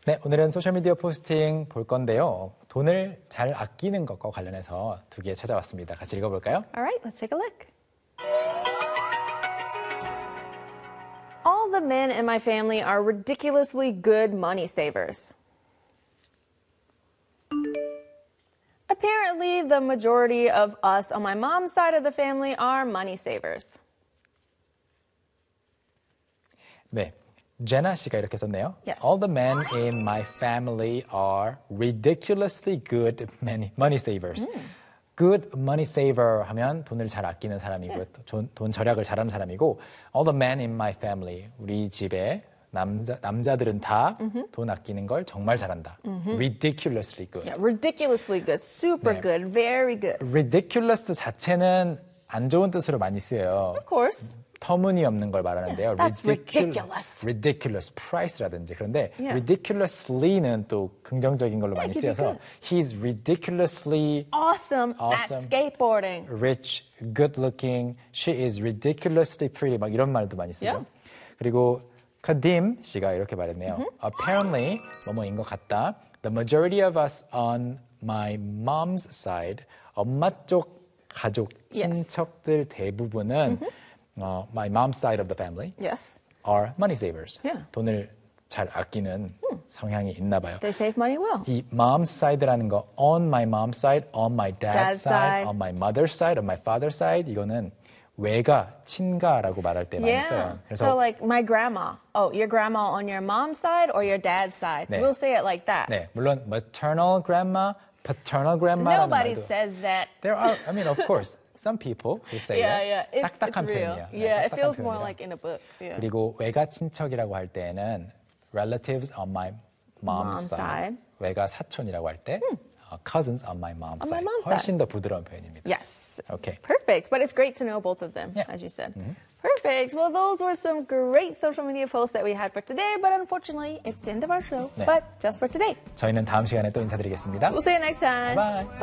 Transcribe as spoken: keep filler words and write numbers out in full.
네, 오늘은 소셜미디어 포스팅 볼 건데요. 돈을 잘 아끼는 것과 관련해서 두 개 찾아왔습니다. 같이 읽어볼까요? Alright, let's take a look. All the men in my family are ridiculously good money savers. Apparently, the majority of us on my mom's side of the family are money savers. 네, 제나 씨가 이렇게 썼네요. Yes. All the men in my family are ridiculously good money, money savers. Mm. Good money saver 하면 돈을 잘 아끼는 사람이고요. Yeah. 돈, 돈 절약을 잘하는 사람이고 all the men in my family, 우리 집에 남자, 남자들은 다 돈 mm-hmm. 아끼는 걸 정말 잘한다. Mm-hmm. Ridiculously good. Yeah, ridiculously good, super 네. good, very good. Ridiculous 자체는 안 좋은 뜻으로 많이 쓰여요. Of course. 터무니없는 걸 말하는데요. Yeah, that's Ridicul- ridiculous. Ridiculous price라든지 그런데 Yeah. ridiculously는 또 긍정적인 걸로 Yeah, 많이 it could be 쓰여서 good. he's ridiculously Awesome, Awesome. at skateboarding. rich, good looking, she is ridiculously pretty 막 이런 말도 많이 쓰죠. Yeah. 그리고 카딤 씨가 이렇게 말했네요. Mm-hmm. Apparently 뭐뭐인 것 같다. The majority of us on my mom's side, 엄마 쪽 가족 Yes. 친척들 대부분은 Mm-hmm. 어, my mom's side of the family Yes. are money savers. Yeah. 돈을 잘 아끼는 성향이 있나 봐요. They save money well. 이 mom's side라는 거 on my mom's side, on my dad's, Dad's side, side. on my mother's side, on my father's side 이거는 외가, 친가라고 말할 때 많이 Yeah. 써요. 그래서 So like my grandma. Oh, your grandma on your mom's side or your dad's side? 네. We'll say it like that. 네, 물론 maternal grandma, paternal grandma라는 Nobody 말도 says that. There are, I mean, of course, some people who say Yeah, that. yeah. It's, it's 딱딱한 real. 표현이야. 네, Yeah, it 딱딱한 feels more 표현이라. like in a book. Yeah. 그리고 외가 친척이라고 할 때는 relatives on my mom's, Mom's side. side. 외가 사촌이라고 할 때 uh, cousins on my mom's On my side. mom's 훨씬 side. 더 부드러운 표현입니다. Yes. Okay. Perfect. But it's great to know both of them, Yeah. as you said. Perfect. Well, those were some great social media posts that we had for today, but unfortunately, it's the end of our show. 네. But just for today. 저희는 다음 시간에 또 인사드리겠습니다. We'll see you next time. Bye.